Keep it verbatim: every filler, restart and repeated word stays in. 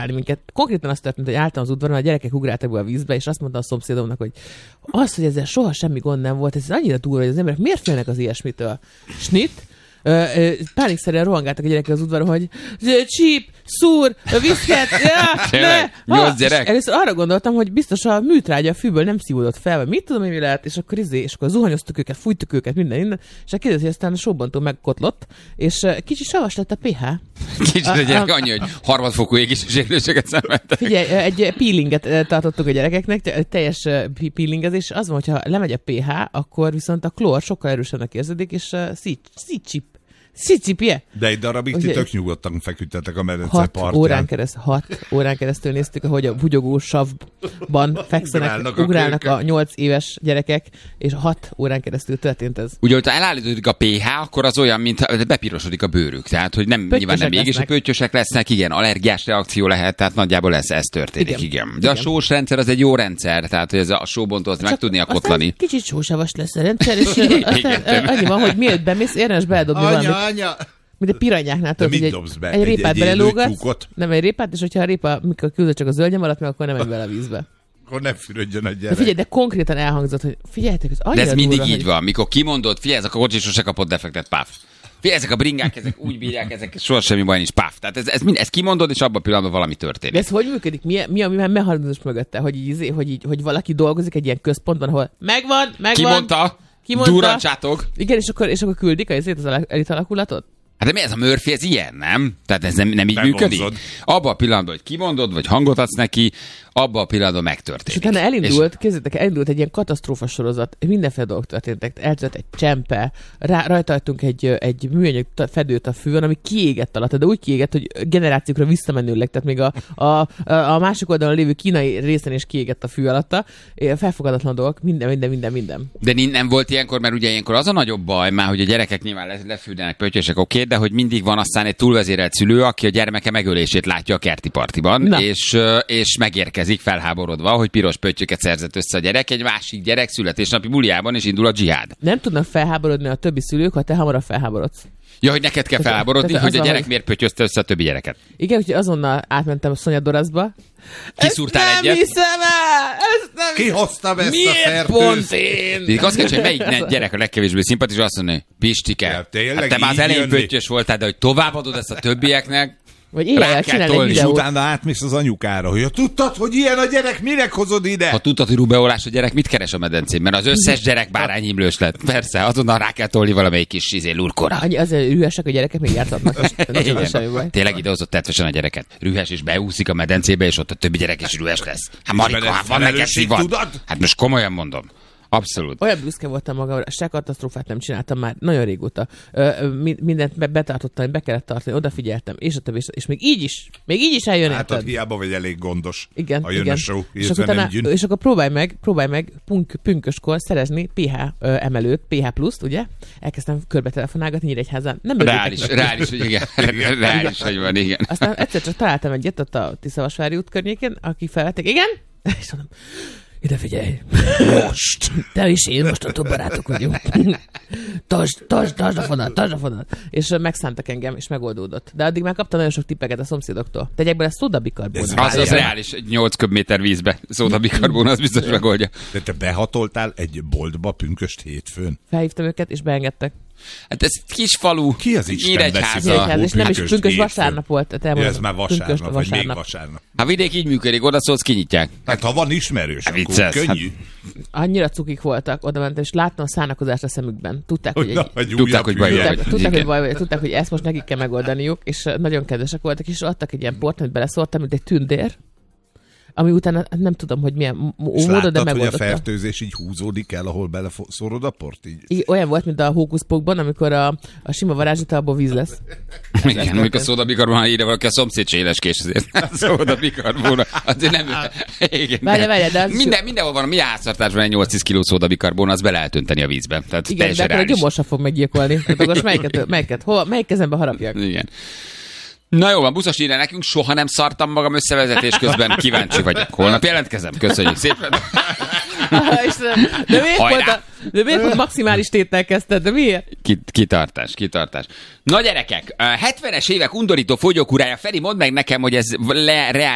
ugrálni minket. Konkrétan azt történt, hogy álltam az udvaron, a gyerekek ugráltak be a vízbe, és azt mondta a szomszédomnak, hogy az, hogy ezzel soha semmi gond nem volt, ez annyira durva, hogy az emberek miért félnek az ilyesmitől. Snit, pánikszerűen rohangáltak a gyerekek az udvaron, hogy csíp, szúr, viszket, ja, ne! Nyolc gyerek? Először arra gondoltam, hogy biztos a műtrágya a fűből nem szívódott fel, vagy mit tudom, mi lehet, és akkor izé, és akkor zuhanyoztuk őket, fújtuk őket, minden, minden, és a kérdezi, hogy aztán a sóbontó megkotlott, és kicsi savas lett a pé há. Kicsit a gyerek annyi, hogy harmadfokú égéssérüléseket szenvedtek. Figyelj, egy peelinget tartottuk a gyerekeknek, teljes peelingezés, az van, hogyha lemegy a pé há, akkor viszont a klór sokkal erősebbnek érződik, és szítsip. Szicipje. De egy darabig ti tök nyugodtan feküdtetek a medence partján. Hat órán keresztül, hat órán keresztül néztük, ahogy a bugyogó savban fekszenek, ugrálnak, ugrálnak a nyolc éves gyerekek, és hat órán keresztül történt ez. Ugye, hogyha elállítódik a pé há, akkor az olyan, mint bepirosodik a bőrük. Tehát, hogy nem, nyilván nem égés, a pöttyösek lesznek, igen, allergiás reakció lehet, tehát nagyjából ez, ez történik, igen. igen. De igen. A sós rendszer az egy jó rendszer, tehát, hogy ez a sóbontó az meg tudnia kotlani. Kicsit sósavas lesz a rendszer, és aztán annyi van, hogy miért bemész, érdemes beledobni valamit. Anya. Mint a piranyáknál tudod, hogy egy, be? egy répát egy, belelógatsz, nem egy répát, és hogyha a répa, mikor küldöd csak a zöldje maradt meg, akkor nem megy bele a vízbe. Akkor nem fürödjön a gyerek. De figyelj, de konkrétan elhangzott, hogy figyeljetek, ez annyira de ez mindig durva, így hogy... van, mikor kimondod, figyelj, ezek a kocsis sose kapott defektet, páf. Figyelj, ezek a bringák, ezek úgy bírják, ezek soha semmi baj nincs, páf. Tehát ez, ez, mind, ez kimondod, és abban a pillanatban valami történik. De ez hogy működik? Mi, mi a mi mechanizmus mögötte? Hogy, így, hogy, így, hogy valaki dolgozik egy ilyen központban, ahol megvan, megvan. Ki mondta? Ki mondta? Durancsátok. Igen, és akkor, és akkor küldik az elit alakulatot? Hát de mi ez a Murphy, ez ilyen, nem? Tehát ez nem, nem így működik? Abba a pillanatban, hogy kimondod, vagy hangot adsz neki, abba a pillanatban megtörténik. És utána elindult, és... képzeljétek, elindult egy ilyen katasztrófa sorozat, mindenféle dolgok történtek. Eltört egy csempe, rá, rajtajtunk egy, egy műanyag fedőt a fűvön, ami kiégett alatt, de úgy kiégett, hogy generációkra visszamenőleg, tehát még a, a, a másik oldalon lévő kínai részen is kiégett a fű alatta. Felfogadatlan dolgok, minden, minden, minden, minden. De nem volt ilyenkor, mert ugye ilyenkor az a nagyobb baj, már hogy a gyerekek nyilván lefűdenek, pöttyösek, oké, de hogy mindig van aztán egy túlvezérelt szülő, aki a gyermeke megölését látja a kerti partiban, és, és megérkezik felháborodva, hogy piros pöttyöket szerzett össze a gyerek egy másik gyerek születésnapi buliában, és indul a dzsihád. Nem tudnak felháborodni a többi szülők, ha te hamarabb felháborodsz. Ja, hogy neked kell felháborodni, hogy a gyerek hogy... miért pöttyözte össze a többi gyereket. Igen, úgyhogy azonnal átmentem a Szonya Doraszba. Kiszúrtál egyet? Hiszem el! Ezt nem Ki hoztam ezt miért a fertőzt? Pont én? Így azt kell, hogy melyik gyerek a legkevésbé szimpatikus, azt mondja, Pistike, hát te már az elején pöttyös voltál, de hogy továbbadod ezt a többieknek, vagy éjjel csinálj egy videót. És utána átmész az anyukára, hogy tudtad, hogy ilyen a gyerek, minek hozod ide? Ha tudtad, hogy rubeolás a gyerek, mit keres a medencén? Mert az összes gyerek bárányimlős lett. Persze, azonnal rá kell tolni valamelyik kis izé lurkora. Annyi azért rühesek a gyerekek, még játszhatnak. Tényleg idehozott tetvesen a gyereket. Rühes és beúszik a medencébe, és ott a többi gyerek is rühes lesz. Hát Marika, hát van neked szívad. Hát most komolyan mondom. Abszolút. Olyan büszke voltam magamra, se katasztrófát nem csináltam már nagyon régóta. Ö, mindent betartottam, be kellett tartani, odafigyeltem, és a többi, és még így is, még így is eljön. Hát ott hiába vagy elég gondos. Igen, a jön igen. A show, és, akkor utána, és akkor próbálj meg, próbálj meg punk, pünköskor szerezni pé há emelőt, pé há pluszt, ugye? Elkezdtem körbe telefonálgatni Nyíregyházán. Nem reális, reális, hogy igen. Reális, hogy van, igen. Aztán egyszer csak találtam egyet ott a Tiszavasvári út környékén, akik felvették, igen? És mondom, ide figyelj, most, te is én mostantól barátok vagyunk. Tasd, tasd, tasd a fonat, tasd a fonat. És megszántak engem, és megoldódott. De addig már kaptam nagyon sok tippeket a szomszédoktól. Tegyek bele szódabikarbón. Az az reális, nyolc köbméter vízbe szódabikarbón, az biztos megoldja. De te behatoltál egy boltba pünköst hétfőn? Felhívtam őket, és beengedtek. Hát ez kis falu. Ki az Isten veszi be? És nem is pünkös vasárnap volt. Ja, ez már vasárnap, vagy még vasárnap. Hát vidék így működik, oda szólsz, kinyitják. Hát ha van ismerős, hát akkor vicces, könnyű. Hát... Annyira cukik voltak, oda mentem, és láttam a szánakozást a szemükben. Tudták, hogy, hogy, egy... tudták, hogy baj tudták, tudták, hogy baj tudták, hogy ezt most nekik kell megoldaniuk, és nagyon kedvesek voltak, és adtak egy ilyen port, amit beleszóltam, mint egy tündér, ami utána nem tudom, hogy milyen módon, de megoldotta. Hogy a fertőzés így húzódik el, ahol beleszórod a port? Így? Így, olyan volt, mint a hókuszpókban, amikor a, a sima varázsita, abból víz lesz. Igen, amikor szódabikarbon, ha ide valaki a szomszéd éleskés, azért szódabikarbon, azért nem... Igen, várja, várja, de az minden, mindenhol van, a mi háztartásban egy nyolc-tíz kiló szódabikarbon, az be lehet önteni a vízbe. Tehát igen, de akkor a gyomorsa fog meggyilkolni. Tehát most melyiket, melyiket, hova, melyik kezembe harapjak? Igen. Na jó van, Buszos írja nekünk, soha nem szartam magam összevezetés közben, kíváncsi vagyok. Holnap jelentkezem, köszönjük szépen. De miért volt, a, de miért volt maximális téttel kezdted, de miért? Kitartás, kitartás. Na gyerekek, hetvenes évek undorító fogyókurája, Feri, mondd meg nekem, hogy ez le, reális